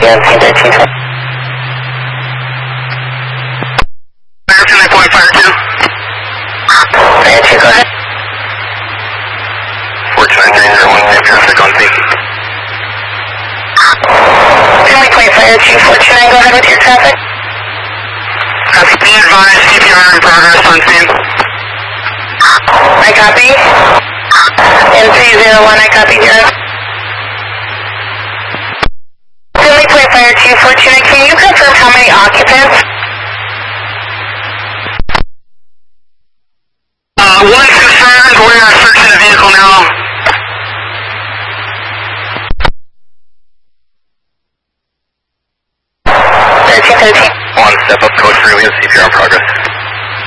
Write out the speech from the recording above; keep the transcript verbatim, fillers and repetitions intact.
seventeen thirteen twenty. Fire two, nine point fire two. Fire two, go ahead. four two nine three zero one, same traffic on scene. Finley Point Fire two, four two nine, go ahead with your traffic. Uh, be advised, C P R in progress on scene. I copy. And three zero one, I copy zero. Finley Point Fire two, four two nine, can you confirm how many occupants? Uh, one's confirmed, we are searching the vehicle now. thirteen thirteen. One, step up, code three, we have C P R in progress.